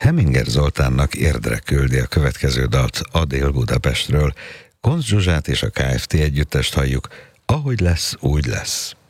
Heminger Zoltánnak Érdre küldi a következő dalt a Dél-Budapestről. Koncz Zsuzsát és a Kft. Együttest halljuk, Ahogy lesz, úgy lesz.